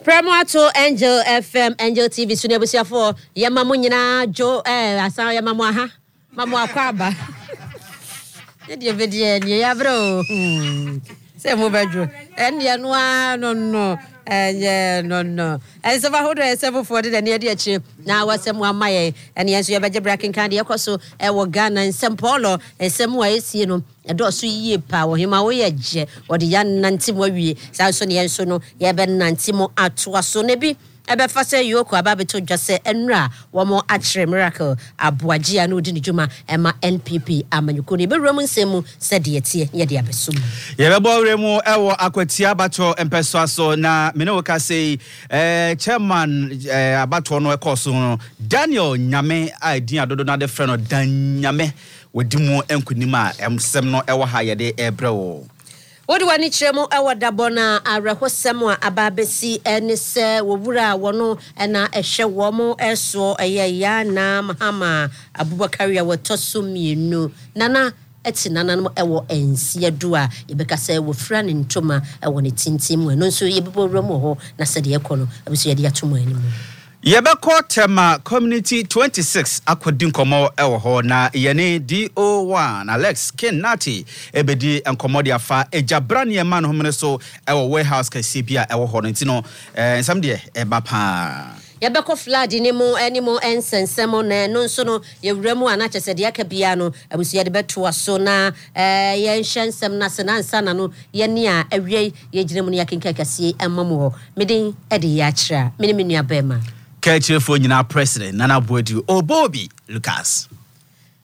Premato Angel FM Angel TV sunebusia for yamamu nyina jo asa yamamu aha mamu akwaba ye vedie ni ya bro se mo bedro en ye no no and so for 740 the near the chip na wasem amaye and yes you beje bracken kan de yakoso e wo Ghana nsem Paulo ensem wa esie no edo so yie pa wo hima wo ye je wo de ya nantim wa wie sa so ne yenso no ye be nantim atoa so ne bi ebe fa se yoko ababeto dwase enra wo mo akire miracle aboagia no di njuma ema NPP amanyuko ne be wura nsemu se de etie ye de abesum ye be bo wura mu ewo akwati abato empeso aso na me ne wo ka sei chairman abato no ekoso no Daniel Nyame a din adodo na de frɛ no Dan Nyame wodimu enkunima emsem no ewo ha ye de ebrewo Wodi wani chiremu awadabona arahosem a ababesi ene se wowura wono na ehwe womo eso ya na Mahama Abubakar ya wotoso mienu nana eti nana no ewo ensi adu a yebeka se wo fra ne ntoma ewo ne tintim no nso yebebo wramo ho na se de ekono abiso ye de atomo animu Yebeko tema community 26 akwadin komo ewo ho na yene DO1 Alex Kenati ebedi enkomodia fa ejabrane ye man homne so ewo warehouse kasibia ewo ho ntino nsam de eba pa Yebeko flood ni mo ensensemo na no nso no yewuramu anachese de akabia no abusu ye de beto aso na ye nhensem na se na nsa na no ye ne a awie ye giremu ne yakenka kase emamo ho medin ede ya kira menua bema Kechefo nyina president Nana Boadu Obobi Lucas